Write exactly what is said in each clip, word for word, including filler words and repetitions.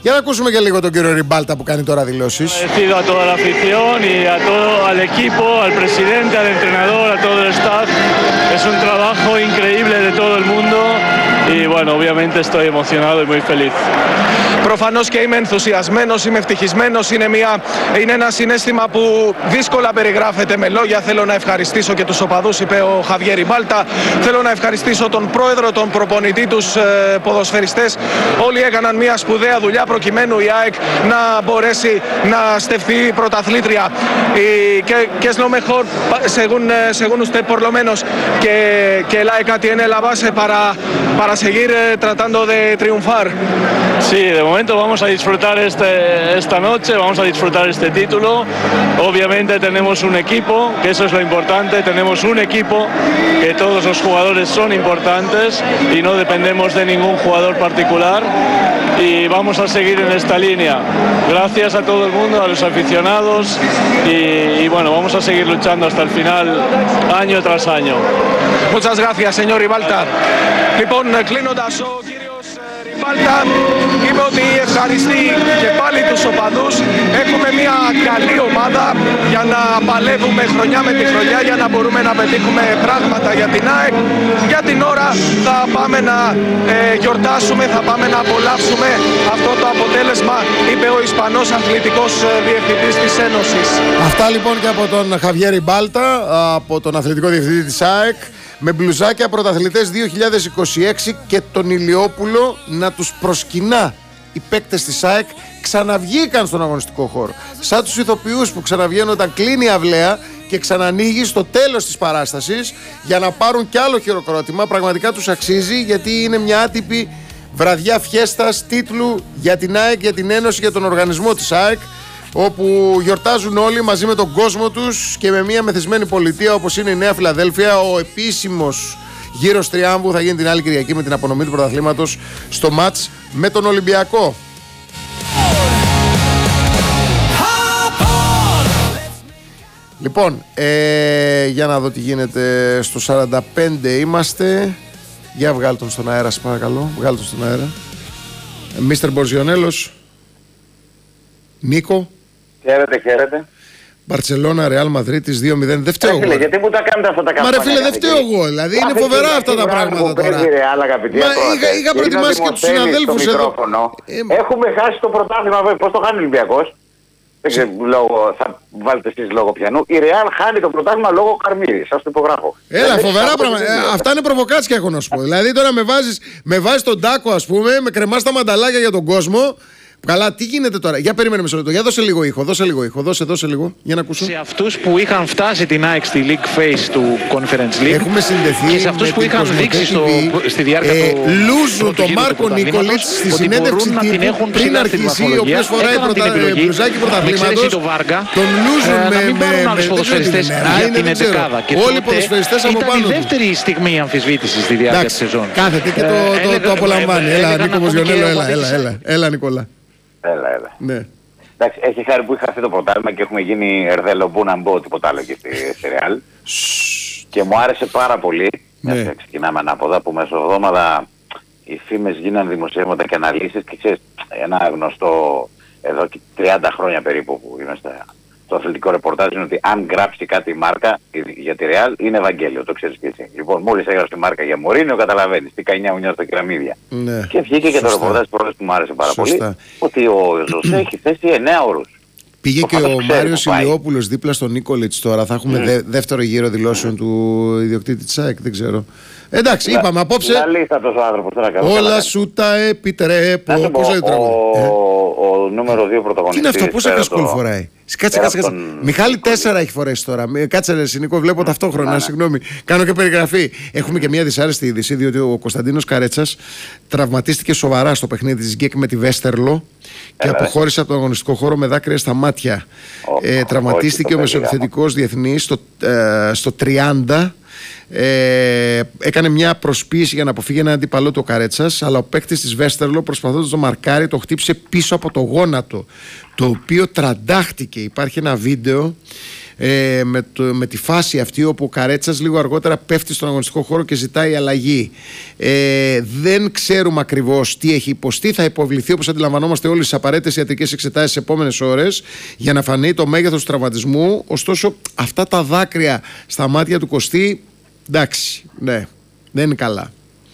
Για να ακούσουμε και λίγο τον κύριο Ριμπάλτα που κάνει τώρα δηλώσεις. Agradecido a toda la afición y a todo al equipo, al presidente, al entrenador, a todo el staff. Es un trabajo increíble de todo el mundo y bueno, obviamente estoy emocionado y muy feliz. Προφανώς και είμαι ενθουσιασμένος, είμαι ευτυχισμένος. Είναι, μια, είναι ένα συναίσθημα που δύσκολα περιγράφεται με λόγια. Θέλω να ευχαριστήσω και τους οπαδούς, είπε ο Χαβιέ Ριμπάλτα. Θέλω να ευχαριστήσω τον πρόεδρο, τον προπονητή, τους ε, ποδοσφαιριστές. Όλοι έκαναν μια σπουδαία δουλειά προκειμένου η ΑΕΚ να μπορέσει να στεφθεί πρωταθλήτρια. Y que, que es lo mejor, según, según usted por lo menos, que, que la AECA tiene la base para, para seguir eh, tratando de triunfar. Sí, de momento vamos a disfrutar este, esta noche, vamos a disfrutar este título. Obviamente tenemos un equipo, que eso es lo importante, tenemos un equipo, que todos los jugadores son importantes y no dependemos de ningún jugador particular. Y vamos a seguir en esta línea. Gracias a todo el mundo, a los aficionados y, y bueno, vamos a seguir luchando hasta el final, año tras año. Muchas gracias, señor Ριμπάλτα. Λοιπόν, κλείνοντας, ο κύριος Ριμπάλτα είπε ότι ευχαριστεί και πάλι τους οπαδούς. Έχουμε μια καλή ομάδα για να παλεύουμε χρονιά με τη χρονιά, για να μπορούμε να πετύχουμε πράγματα για την ΑΕΚ. Για την ώρα θα πάμε να ε, γιορτάσουμε, θα πάμε να απολαύσουμε αυτό το αποτέλεσμα, είπε ο Ισπανός αθλητικός διευθυντής της Ένωσης. Αυτά λοιπόν και από τον Χαβιέ Ριμπάλτα, από τον αθλητικό διευθυντή της ΑΕΚ, με μπλουζάκια πρωταθλητές δύο χιλιάδες είκοσι έξι και τον Ηλιόπουλο να τους προσκυνά. Οι παίκτες της ΑΕΚ ξαναβγήκαν στον αγωνιστικό χώρο. Σαν τους ηθοποιούς που ξαναβγαίνουν όταν κλείνει η αυλαία και ξανανοίγει στο τέλος της παράστασης για να πάρουν κι άλλο χειροκρότημα. Πραγματικά τους αξίζει, γιατί είναι μια άτυπη βραδιά φιέστας τίτλου για την ΑΕΚ, για την Ένωση, για τον οργανισμό της ΑΕΚ, όπου γιορτάζουν όλοι μαζί με τον κόσμο τους και με μια μεθυσμένη πολιτεία όπως είναι η Νέα Φιλαδέλφια. Ο επίσημος γύρος τριάμβου θα γίνει την άλλη Κυριακή με την απονομή του πρωταθλήματος στο μάτς με τον Ολυμπιακό. Λοιπόν, ε, για να δω τι γίνεται. Στο σαράντα πέντε είμαστε. Για βγάλ' τον στον αέρα, σας παρακαλώ. Βγάλ' τον στον αέρα. Μίστερ Μπορζιονέλος. Νίκο. Χαίρετε, χαίρετε. Μπαρτσελώνα, Ρεάλ Μαδρίτης δύο μηδέν. Δεν φταίω εγώ. Φίλε, γιατί μου τα κάνετε αυτά τα καμπάνια? Μα ρε φίλε, δεν φταίω εγώ. Δηλαδή είναι φοβερά αυτά τα πράγματα τώρα. Μα είχα, είχα προετοιμάσει και τους συναδέλφους εδώ. Ε, Έχουμε χάσει το πρωτάθλημα. Πώς το χάνει ο Ολυμπιακός? Δεν ξέρω, λόγω, θα βάλετε εσείς λόγω πιανού. Η Ρεάλ χάνει το πρωτάθλημα λόγω Καρμύρη. Σας το υπογράφω. Έλα, φοβερά πράγματα. Ε, αυτά είναι προβοκάτσια, έχω να σου πω. Δηλαδή τώρα με βάζεις, με βάζεις τον τάκο, ας πούμε, με κρεμάς τα μανταλάκια για τον κόσμο. Καλά, τι γίνεται τώρα? Για περίμενε μισό λεπτό. Για δώσε λίγο ήχο, δώσε λίγο ήχο. Δώσε, δώσε λίγο για να ακούσω. Σε αυτούς που είχαν φτάσει την ΑΕΚ στη League Phase του Conference League. Έχουμε συνδεθεί και σε αυτούς που είχαν δείξει στο, στη διάρκεια ε, του. Λούζου τον Μάρκο Νίκολιτς στη συνέντευξη τύπου πριν αρχίσει, ο οποίος φοράει μπλουζάκι πρωταθλήματος. Τον λούζουν με. Δεν μπορούν άλλους ποδοσφαιριστές για την εντεκάδα. Όλοι οι ποδοσφαιριστές από πάνω. Ήταν η δεύτερη στιγμή αμφισβήτησης στη διάρκεια της σεζόν. Κάθεται και το απολαμβάνει. Έλα, Νίκο Βοζιονέλο, έλα, Νικόλα. Έλα, έλα. Ναι. Εντάξει, έχει χάρη που είχα αυτό το πρωτάθλημα και έχουμε γίνει ερδέλο μπού να μπω, τίποτα άλλο και στη Ρεάλ. Και μου άρεσε πάρα πολύ. Ναι. Ξεκινάμε ανάποδα που μεσοβδόμαδα οι φήμες γίνανε δημοσιεύματα και αναλύσεις και ξέρεις, ένα γνωστό εδώ και τριάντα χρόνια περίπου που είμαστε στο αθλητικό ρεπορτάζ είναι ότι αν γράψει κάτι η μάρκα για τη Ρεάλ είναι Ευαγγέλιο, το ξέρεις και εσύ. Λοιπόν, μόλις έγραψε τη μάρκα για Μωρίνιο, καταλαβαίνεις τι καηνιά ουνιά στα κεραμίδια. Ναι. Και βγήκε και το ρεπορτάζ πρώτος που μου άρεσε πάρα Σωστά. πολύ, ότι ο Ζωσέ έχει θέσει εννέα όρους. Πήγε το και ο Μάριος Ηλιόπουλος δίπλα στον Νίκολιτς τώρα. Θα έχουμε mm. δε, δεύτερο γύρο δηλώσεων του ιδιοκτήτη της ΑΕΚ, δεν ξέρω. Εντάξει, Λα, είπαμε απόψε. Όλα σου τα επιτρέπω. Πώς θα ο νούμερο δύο πρωταγωνιστής. Τι είναι αυτό, πόσα κασκόλ φοράει? Κάτσε, κάτσε, κάτσε. Μιχάλη τέσσερα έχει φορέσει τώρα. Κάτσε ρε Νίκο, βλέπω ταυτόχρονα, συγγνώμη. Κάνω και περιγραφή. Έχουμε και μια δυσάρεστη είδηση, διότι ο Κωνσταντίνος Καρέτσας τραυματίστηκε σοβαρά στο παιχνίδι της ΓΚΕΚ με τη Βέστερλο και αποχώρησε από τον αγωνιστικό χώρο με δάκρυα στα μάτια. Ε, τραυματίστηκε ο μεσοεπιθετικός διεθνής στο, ε, στο τριάντα. Ε, έκανε μια προσποίηση για να αποφύγει έναν αντίπαλό του ο Καρέτσας, αλλά ο παίκτης της Βέστερλο, προσπαθώντας το μαρκάρι, το χτύπησε πίσω από το γόνατο, το οποίο τραντάχτηκε. Υπάρχει ένα βίντεο ε, με, το, με τη φάση αυτή όπου ο Καρέτσας λίγο αργότερα πέφτει στον αγωνιστικό χώρο και ζητάει αλλαγή. Ε, δεν ξέρουμε ακριβώς τι έχει υποστεί. Θα υποβληθεί, όπως αντιλαμβανόμαστε, όλες τις απαραίτητες ιατρικές εξετάσεις τις επόμενες ώρες για να φανεί το μέγεθος του τραυματισμού. Ωστόσο, αυτά τα δάκρυα στα μάτια του Κωστή, εντάξει, ναι, δεν είναι καλά.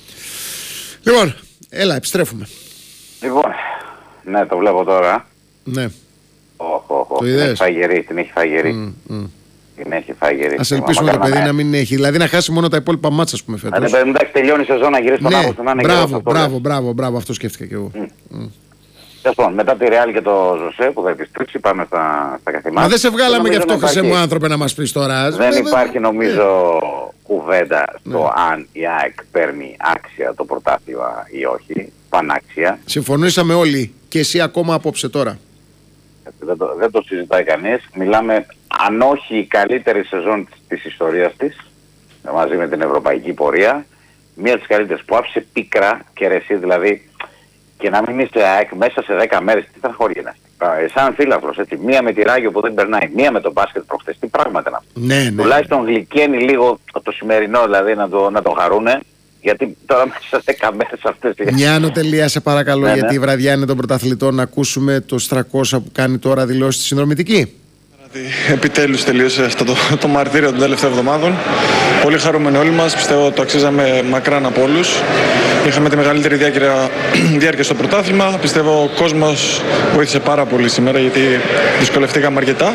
Λοιπόν, έλα, επιστρέφουμε. Λοιπόν, ναι, το βλέπω τώρα. Ναι. Oh, oh, oh. Το Την είδες? έχει φάει γερή, την έχει φάει γερή. Mm, mm. Την έχει φάει γερή. Ας ελπίσουμε το παιδί να μην έχει. Δηλαδή να χάσει μόνο τα υπόλοιπα μάτσα, ας πούμε, φέτος. Αν παιδί, εντάξει, τελειώνει η σεζόν, να γυρίσει τον Ναι, Αύγουστο να είναι μπράβο, γερός, αυτό μπράβο, λες. μπράβο, μπράβο, αυτό σκέφτηκα κι εγώ. Mm. Mm. Mm. Μετά τη Ρεάλ και το Ζωσέ που θα επιστρέψει, πάμε στα, στα καθημάτια. Μα δεν σε βγάλαμε γι' αυτό, χρυσέ υπάρχει... μου άνθρωπε, να μας πεις τώρα. Δεν Βέβαια. υπάρχει νομίζω κουβέντα στο Ναι. αν η ΑΕΚ παίρνει άξια το πρωτάθλημα ή όχι. Πανάξια. Συμφωνήσαμε όλοι και εσύ ακόμα απόψε τώρα. Δεν το, δεν το συζητάει κανείς. Μιλάμε, αν όχι η καλύτερη σεζόν της, της ιστορίας της, μαζί με την ευρωπαϊκή πορεία, μία από τις καλύτερες που άφησε πίκρα και ρεσί, δηλαδή, και να μην είσαι ΑΕΚ μέσα σε δέκα μέρες, τι θα χωρίγαινε. Σαν φίλαθλος, έτσι, μία με τη Ράγιο που δεν περνάει, μία με το μπάσκετ προχθές, τι πράγματα να πούμε. Ναι, ναι. Τουλάχιστον γλυκαίνει λίγο το σημερινό, δηλαδή να το, να το χαρούνε, γιατί τώρα μέσα σε δέκα μέρες αυτές... Μια ανωτελεία σε παρακαλώ, Ναι, γιατί ναι. η βραδιά είναι των πρωταθλητών, να ακούσουμε το Στρακώσα που κάνει τώρα δηλώσει στη συνδρομητική. Επιτέλους τελείωσε αυτό το, το μαρτύριο των τελευταίων εβδομάδων. Πολύ χαρούμενοι όλοι μας, πιστεύω το αξίζαμε μακράν από όλους. Είχαμε τη μεγαλύτερη διάρκεια, διάρκεια στο πρωτάθλημα. Πιστεύω ο κόσμος βοήθησε πάρα πολύ σήμερα γιατί δυσκολευτήκαμε αρκετά.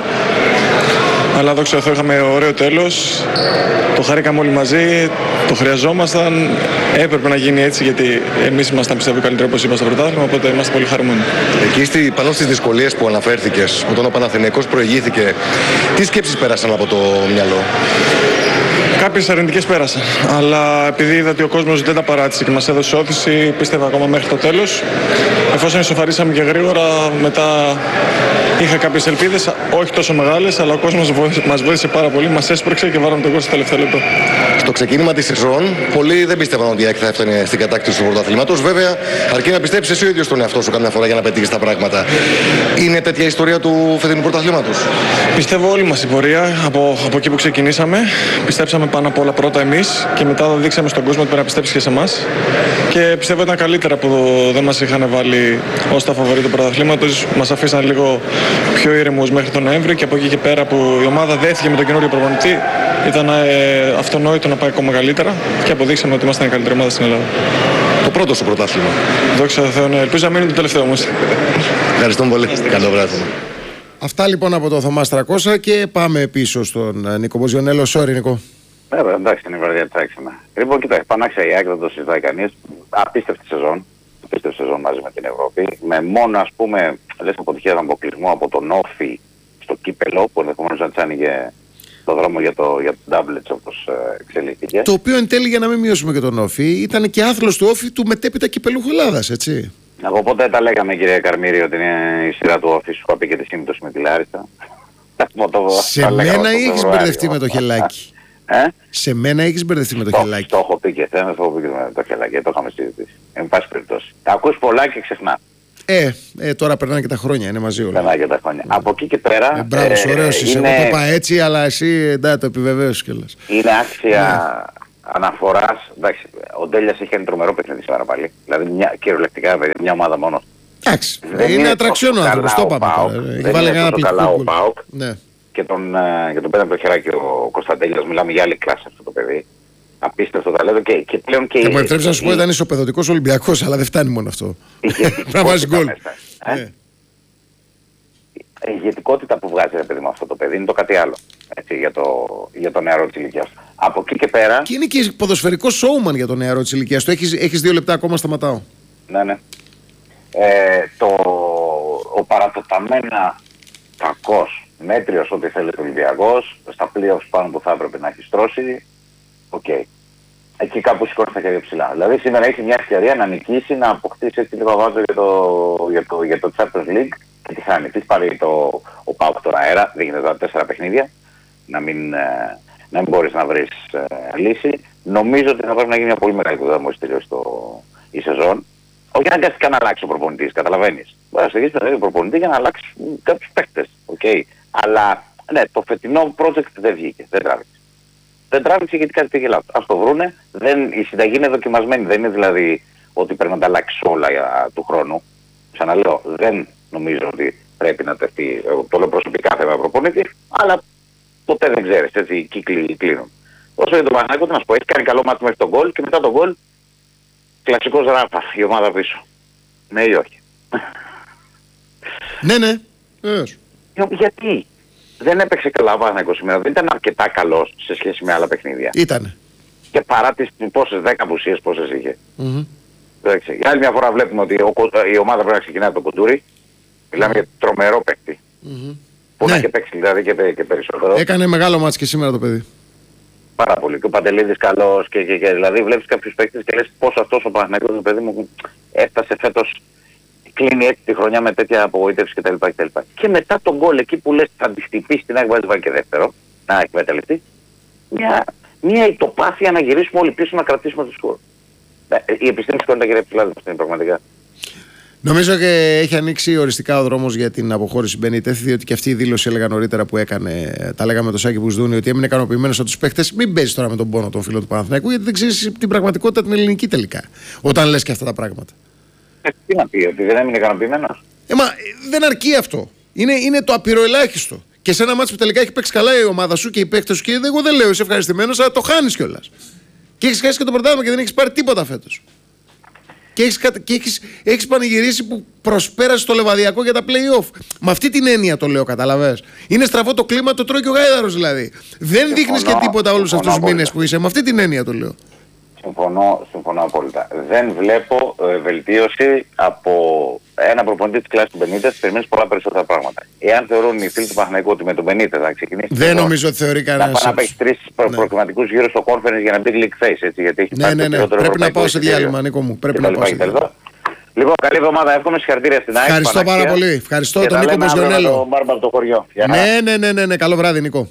Αλλά δόξα τω Θεώ είχαμε ωραίο τέλος. Το χαρήκαμε όλοι μαζί, το χρειαζόμασταν. Έπρεπε να γίνει έτσι γιατί εμείς ήμασταν πιστεύω καλύτεροι όπως είπα στο πρωτάθλημα. Οπότε είμαστε πολύ χαρούμενοι. Εκεί στη, πάνω στις δυσκολίες που αναφέρθηκες, όταν ο Παναθηναϊκός προηγήθηκε, τι σκέψεις πέρασαν από το μυαλό? Κάποιες αρνητικές πέρασαν, αλλά επειδή είδα ότι ο κόσμος δεν τα παράτησε και μας έδωσε όθηση, πίστευα ακόμα μέχρι το τέλος. Εφόσον ισοφαρίσαμε και γρήγορα, μετά είχα κάποιες ελπίδες, όχι τόσο μεγάλες, αλλά ο κόσμος μας βοήθησε πάρα πολύ, μας έσπρωξε και βάλαμε τον κόσμο στο τελευταίο λεπτό. Στο ξεκίνημα της σεζόν, πολλοί δεν πίστευαν ότι η ΑΕΚ θα έφτανε στην κατάκτηση του πρωταθλήματος. Βέβαια, αρκεί να πιστέψεις εσύ ο ίδιος τον εαυτό σου καμιά φορά για να πετύχεις τα πράγματα. Είναι τέτοια η ιστορία του φετινού πρωταθλήματος? Πιστεύω όλη μας η πορεία από, από εκεί που ξεκινήσαμε. Πιστέψαμε πάνω απ' όλα πρώτα εμείς και μετά δείξαμε στον κόσμο ότι πρέπει να πιστέψει και σε εμάς. Και πιστεύω ήταν καλύτερα που δεν μας είχαν βάλει ως τα φαβορί του πρωταθλήματος. Μας αφήσαν λίγο πιο ήρεμους μέχρι τον Νοέμβριο και από εκεί και πέρα που η ομάδα δέθηκε με τον καινούριο προπονητή ήταν ε, αυτονόητο να πάει ακόμα καλύτερα και αποδείξαμε ότι ήμασταν η καλύτερη ομάδα στην Ελλάδα. Το πρώτο σου πρωτάθλημα. Δόξα τω Θεώ, ναι. Ελπίζω να μην είναι το τελευταίο όμως. Ευχαριστούμε πολύ. Καλό βράδυ. Αυτά λοιπόν από το Θωμά Στρακώσα και πάμε πίσω στον ε, Νίκο Μποζιονέλο. Sorry, Νίκο. Ναι, εντάξει, είναι η βραδιά τρέξιμα. Λοιπόν, κοιτάξτε, πανάξια η ΑΕΚ, δεν το συζητάει κανείς. Απίστευτη σεζόν. Απίστευτη σεζόν μαζί με την Ευρώπη. Με μόνο, ας πούμε, λες αποτυχία αποκλεισμού από τον Όφη στο κύπελο, που ενδεχομένως να της άνοιγε το δρόμο για το, για το double όπως ε, εξελίχθηκε. Το οποίο εν τέλει, για να μην μειώσουμε και τον Όφη, ήταν και άθλος του Όφη του μετέπειτα κυπελούχου Ελλάδας, έτσι. Από πότε τα λέγαμε, κύριε Καρμύρη, ότι είναι η σειρά του Όφη, σου είχα πει και τη σύμπτωση με τη Λάρισσα. Σε μένα έχεις μπερδευτεί με το χελάκι. Ε? Σε μένα έχεις μπερδευτεί με το Το, χελάκι. το έχω πει και εσένα, το έχω πει και με το χελάκι, το είχαμε συζητήσει. Εν πάση περιπτώσει. Τα ακούς πολλά και ξεχνάς. Ε, ε, τώρα περνάνε και τα χρόνια, είναι μαζί όλα. Περνάει και τα χρόνια. Από εκεί και πέρα. Ε, μπράβο, ε, ωραίος είσαι. είναι, Εγώ το είπα έτσι, αλλά εσύ εντάξει, το επιβεβαίωσες κιόλας. είναι άξια αναφοράς. Εντάξει, ο Ντέλιας είχε ένα τρομερό παιχνίδι σήμερα πάλι. Δηλαδή, μια, κυριολεκτικά, παιδιά, μια ομάδα μόνος. Εντάξει, Δεν είναι είναι ατραξιόν ο τόσο άνθρωπος, το καλά είπαμε ο τώρα. ΠΑΟΚ. Έχει Δεν βάλει είναι ένα τόσο καλά ο πληκτικό. ΠΑΟΚ. Ναι. Και τον, ε, για τον πέντε από το χεράκι ο Κωνσταντέλιας, μιλάμε για άλλη κλάση αυτό το παιδί. Απίστευτο ταλέντο και, και πλέον και... Και μου επιτρέψει να σου πω ήταν ισοπεδωτικός Ολυμπιακός, αλλά δεν φτάνει μόνο αυτό. Να βάζει γκολ. Η ηγετικότητα που βγάζει, ρε παιδί μου, αυτό το παιδί είναι το κάτι άλλο. Έτσι, για, το, για το νεαρό της ηλικίας. Από εκεί και πέρα... Και είναι και ποδοσφαιρικό showman για το νεαρό της ηλικίας του. Έχεις, έχεις δύο λεπτά ακόμα, σταματάω. Ναι, ναι. Ε, το, ο παρατεταμένα κακός, μέτριος ό,τι θέλει ο Ολυμπιακός, στα playoffs πάνω που θα έπρεπε να έχει στρώσει, οκ. Okay. Εκεί κάπου σηκώνει τα χέρια ψηλά. Δηλαδή σήμερα έχει μια ευκαιρία να νικήσει, να αποκτήσει έτσι λίγο βάζο για το, για το, για το Champions League και τι χάνει. Τι πάρει το, ο ΠΑΟΚ τώρα αέρα, δείχνει τα τέσσερα παιχνίδια, να μην, ε, να μην μπορείς να βρεις ε, λύση. Νομίζω ότι θα πρέπει να γίνει μια πολύ μεγάλη δουλειά μόλις τελειώσει η σεζόν. Όχι αναγκαστικά να αλλάξει ο προπονητής, καταλαβαίνεις. Μπορεί να στοιχείς με τον προπονητή για να αλλάξει κάποιους παίκτες. Okay. Αλλά Ναι, το φετινό project δεν βγήκε, δεν τράβηξε. Δεν τράβηξε γιατί κάτι πήγε λάθος. Ας το βρούνε, δεν, η συνταγή είναι δοκιμασμένη, δεν είναι δηλαδή ότι πρέπει να τα αλλάξει όλα για, του χρόνου. Ξαναλέω, δεν νομίζω ότι πρέπει να τεθεί, το λέω προσωπικά θέμα προπονητή, αλλά ποτέ δεν ξέρεις, έτσι οι κύκλοι κλείνουν. Όσο για τον Παναθηναϊκό, τι να σου πω, έχει κάνει καλό μάτι μέχρι τον γκολ και μετά τον γκολ κλασικός Ράφα, η ομάδα πίσω. Ναι ή όχι? Ναι, ναι, βεβαίως. Γιατί δεν έπαιξε καλά ο Παναθηναϊκός σήμερα, δεν ήταν αρκετά καλός σε σχέση με άλλα παιχνίδια. Ήτανε. Και παρά τις πόσες δέκα απουσίες πόσες είχε. Mm-hmm. Για άλλη μια φορά βλέπουμε ότι ο, η ομάδα πρέπει να ξεκινάει από τον Κουντούρη. Μιλάμε για τρομερό παίκτη. Mm-hmm. Που ναι. να και παίξει δηλαδή και, και περισσότερο. Έκανε μεγάλο μάτς και σήμερα το παιδί. Πάρα πολύ. Και ο Παντελίδης καλός και, και, και δηλαδή βλέπεις κάποιους παίκτες και λες πώς αυτός ο Παναθηναϊκός, το παιδί μου, έφτασε φέτος, κλείνει έτσι τη χρονιά με τέτοια απογοήτευση κτλ. Και, και μετά τον γκολ εκεί που λες θα αντιστοιχεί στην Άγβα και δεύτερο, να εκμεταλλευτεί, μια, μια ητοπάθεια να γυρίσουμε όλοι πίσω να κρατήσουμε το σκορ. Η επιστήμη σηκώνει τα γυρεύει της είναι πραγματικά. Νομίζω και έχει ανοίξει οριστικά ο δρόμος για την αποχώρηση Μπενίτεθ, διότι και αυτή η δήλωση έλεγα νωρίτερα που έκανε, τα λέγαμε το Σάκη Μπουσδούνη, ότι έμεινε ικανοποιημένος από τους παίχτες. Μην παίζεις τώρα με τον πόνο των φίλων του Παναθηναϊκού, γιατί δεν ξέρεις την πραγματικότητα την ελληνική τελικά. Όταν λες και αυτά τα πράγματα. Ε, τι να πει, ότι δεν έμεινε ικανοποιημένος. Ε, μα δεν αρκεί αυτό. Είναι, είναι το απειροελάχιστο. Και σε ένα μάτσο που τελικά έχει παίξει καλά η ομάδα σου και οι παίχτες σου, και εγώ δεν λέω είσαι ευχαριστημένος, αλλά το χάνεις κιόλας. Και έχεις χάσει και το πρωτάθλημα και δεν έχεις πάρει τίποτα φέτος. Και έχεις, και έχεις, έχεις πανηγυρίσει που προσπέρασε το Λεβαδιακό για τα play-off. Με αυτή την έννοια το λέω, καταλαβες. Είναι στραβό το κλίμα, το τρώει και ο Γάιδαρος δηλαδή. Δεν δείχνεις και τίποτα όλους αυτούς τους μήνες που είσαι. Με αυτή την έννοια το λέω. Συμφωνώ, συμφωνώ απόλυτα. Δεν βλέπω ε, βελτίωση από ένα προπονητή της κλάσης του Μπενίτεθ, περιμένεις πολλά περισσότερα πράγματα. Εάν θεωρούν οι φίλοι του Παναθηναϊκού ότι με τον Μπενίτεθ θα ξεκινήσει. Δεν νομίζω ότι θεωρεί κανένας. Να πάει να παίξει τρεις προ- ναι. προκριματικούς γύρω στο conference για να μπει league face, έτσι, γιατί έχει ναι, ναι, ναι. Πρέπει να πάω σε διάλειμμα, Νίκο μου. Πρέπει να πάω σε διάλειμμα. Λοιπόν, καλή εβδομάδα, εύχομαι, συγχαρητήρια στην ΑΕΚ. Ευχαριστώ πάρα πολύ. Ευχαριστώ τον Νίκο Μποζιονέλο. Ναι, ναι, ναι, ναι, ναι, καλό βράδυ, Νίκο.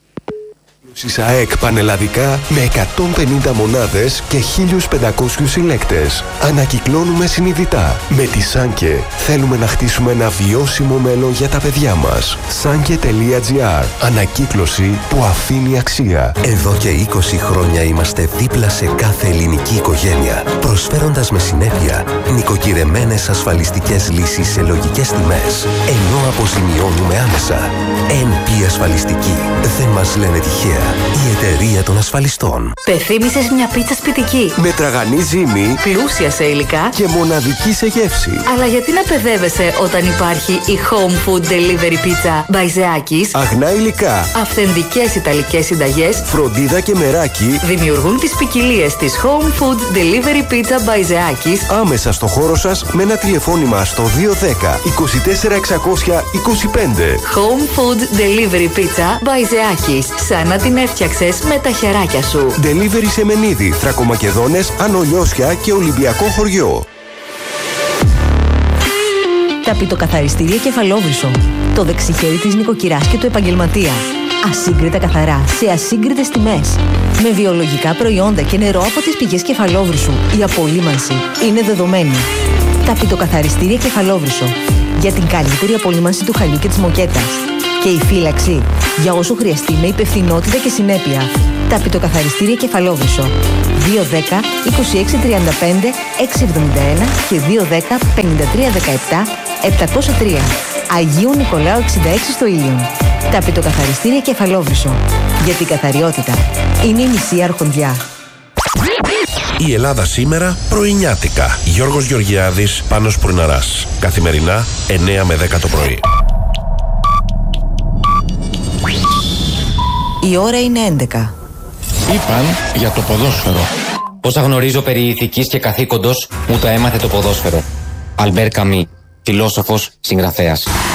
Της ΑΕΚ πανελλαδικά με εκατόν πενήντα μονάδες και χίλιους πεντακόσιους συλλέκτες. Ανακυκλώνουμε συνειδητά. Με τη Σάνκε θέλουμε να χτίσουμε ένα βιώσιμο μέλλον για τα παιδιά μας. Σάνκε τελεία τζι άρ. Ανακύκλωση που αφήνει αξία. Εδώ και είκοσι χρόνια είμαστε δίπλα σε κάθε ελληνική οικογένεια, προσφέροντας με συνέπεια νοικοκυρεμένες ασφαλιστικές λύσεις σε λογικές τιμές, ενώ αποζημιώνουμε άμεσα. εν πι Ασφαλιστική. Δεν μας λένε τυχαία. Η εταιρεία των ασφαλιστών. Πεθύμησες μια πίτσα σπιτική. Με τραγανή ζύμη, πλούσια σε υλικά και μοναδική σε γεύση. Αλλά γιατί να παιδεύεσαι όταν υπάρχει η Home Food Delivery Pizza by Zeakis? Αγνά υλικά, αυθεντικές ιταλικές συνταγές, φροντίδα και μεράκι δημιουργούν τις ποικιλίες της Home Food Delivery Pizza by Zeakis άμεσα στο χώρο σας με ένα τηλεφώνημα στο δύο ένα μηδέν είκοσι τέσσερα εξακόσια είκοσι πέντε. Home Food Delivery Pizza by Zeakis. Σαν να την έφτιαξες με τα χεράκια σου. Delivery σε Μενίδη, Θρακομακεδόνες, Ανολιώσια και Ολυμπιακό χωριό. Τα πιτοκαθαριστήρια Κεφαλόβρυσο. Το δεξιχέρι της νοικοκυράς και του επαγγελματία. Ασύγκριτα καθαρά, σε ασύγκριτες τιμές. Με βιολογικά προϊόντα και νερό από τις πηγές Κεφαλόβρυσου. Η απολύμανση είναι δεδομένη. Τα πιτοκαθαριστήρια Κεφαλόβρυσο. Για την καλύτερη απολύμανση του χαλιού και της μοκέτας. Και η φύλαξη για όσο χρειαστεί με υπευθυνότητα και συνέπεια. Τα πιτοκαθαριστήρια Κεφαλόβρυσο. δύο ένα μηδέν είκοσι έξι τριάντα πέντε εξακόσια εβδομήντα ένα και δύο ένα μηδέν πενήντα τρία δεκαεπτά επτακόσια τρία. Αγίου Νικολάου εξήντα έξι στο Ήλιον. Τα πιτοκαθαριστήρια Κεφαλόβρυσο. Γιατί η καθαριότητα είναι η μισή αρχοντιά. Η Ελλάδα σήμερα πρωινιάτικα. Γιώργος Γεωργιάδης, Πάνος Πουρναράς. Καθημερινά εννιά με δέκα το πρωί. Η ώρα είναι έντεκα. Είπαν για το ποδόσφαιρο. Όσα γνωρίζω περί ηθικής και καθήκοντος, μου τα έμαθε το ποδόσφαιρο. Αλμπέρ Καμί, φιλόσοφος, συγγραφέας.